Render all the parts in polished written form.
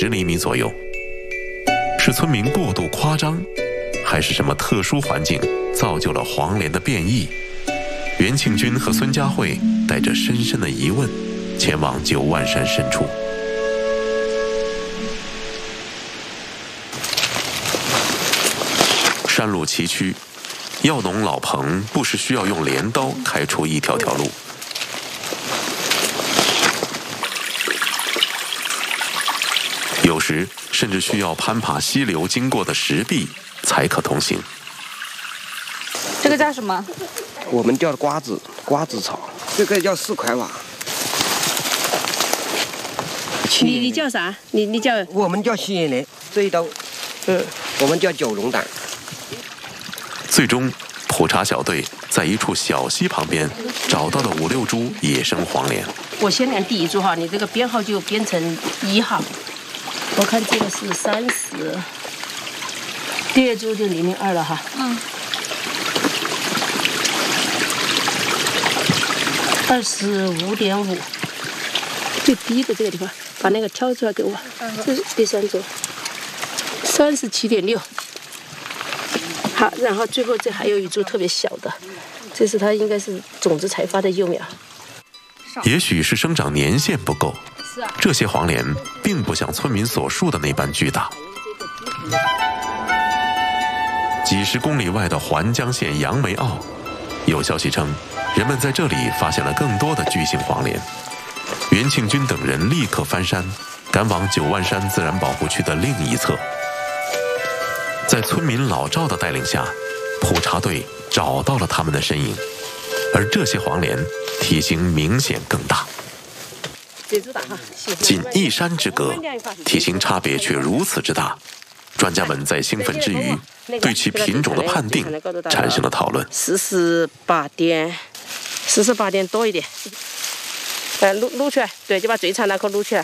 厘米左右。是村民过度夸张，还是什么特殊环境造就了黄连的变异？袁庆军和孙佳慧带着深深的疑问，前往9万山深处。山路崎岖，药农老彭不时需要用镰刀开出一条条路。有时甚至需要攀爬溪流经过的石壁才可通行。 这个叫什么？ 我们叫瓜子草，这个叫4块瓦。 你叫啥？你叫？ 我们叫西岩莲，这一刀，我们叫九龙胆。 最终，普查小队在一处小溪旁边找到了5、6株野生黄连。 我先量第1株哈，你这个编号就编成1号。我看这个是30，第2株就002了哈。25.5，最低的这个地方，把那个挑出来给我。这是第3株，37.6。好，然后最后这还有1株特别小的，这是它应该是种子才发的幼苗。 也许是生长年限不够，这些黄连并不像村民所述的那般巨大。几十公里外的环江县杨梅坳，有消息称，人们在这里发现了更多的巨型黄连。袁庆军等人立刻翻山，赶往9万山自然保护区的另一侧。在村民老赵的带领下，普查队找到了他们的身影，而这些黄连体型明显更大。仅1山之隔，体型差别却如此之大，专家们在兴奋之余，对其品种的判定产生了讨论。 48点多一点，撸出来，对，就把最长那颗撸起来。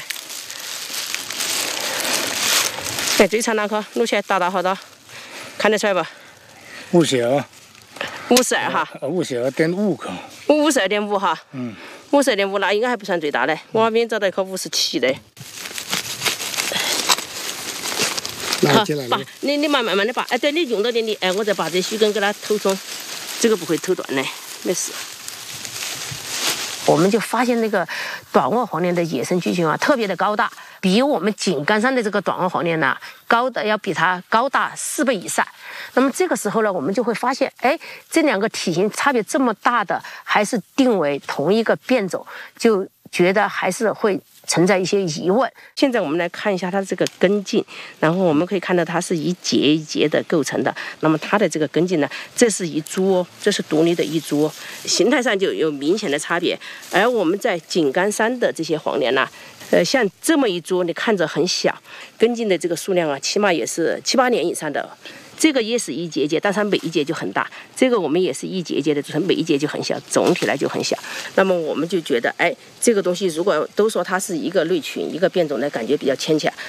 对，最长那颗撸起来，大好多，看得出来吧 ？52 哈。 52.5克。 52.5哈。52.5那应该还不算最大的，我那边找到一颗57的。好，把你慢慢的把，对，你用到点你，我再把这须根给它偷松，这个不会偷断的，没事。我们就发现那个短萼黄连的野生菌群啊，特别的高大，比我们井冈山的这个短萼黄连呢，要比它高大4倍以上。那么这个时候呢，我们就会发现，这2个体型差别这么大的，还是定为同一个变种，就觉得还是会存在一些疑问。现在我们来看一下它这个根茎，然后我们可以看到它是一节一节的构成的。那么它的这个根茎呢，这是1株，这是独立的1株，形态上就有明显的差别。而我们在井冈山的这些黄连呢，像这么1株，你看着很小，根茎的这个数量啊，起码也是7、8年以上的。这个也是一节节，但是它每一节就很大。这个我们也是一节一节的组成，每一节就很小，总体来就很小。那么我们就觉得，这个东西如果都说它是一个类群、一个变种的，感觉比较牵强。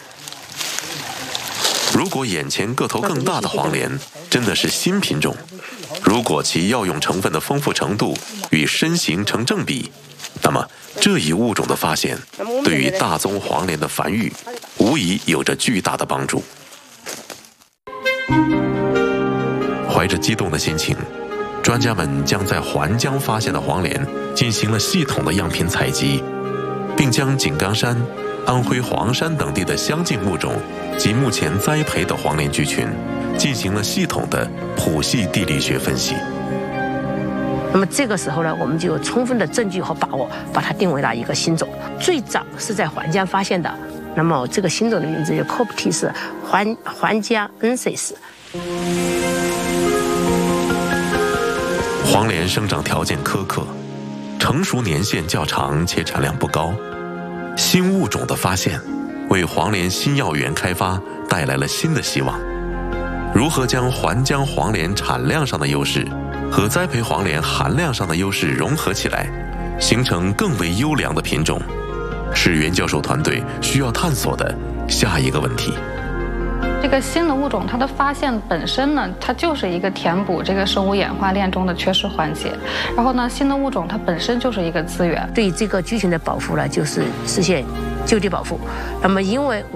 如果眼前个头更大的黄连真的是新品种，如果其药用成分的丰富程度与身形成正比，那么这一物种的发现对于大宗黄连的繁育无疑有着巨大的帮助。怀着激动的心情，专家们将在环江发现的黄连进行了系统的样品采集，并将井冈山、安徽黄山等地的相近物种及目前栽培的黄连聚群进行了系统的谱系地理学分析。 那么这个时候呢，我们就有充分的证据和把握，把它定为了一个新种。最早是在环江发现的，那么这个新种的名字叫 Coptis 环江恩水氏。 黄连生长条件苛刻，成熟年限较长且产量不高。新物种的发现，为黄连新药源开发带来了新的希望。如何将环江黄连产量上的优势和栽培黄连含量上的优势融合起来，形成更为优良的品种，是袁教授团队需要探索的下一个问题。 这个新的物种，它的发现本身呢，它就是一个填补这个生物演化链中的缺失环节。然后呢，新的物种它本身就是一个资源， 对于这个菌群的保护呢，就是实现就地保护。那么因为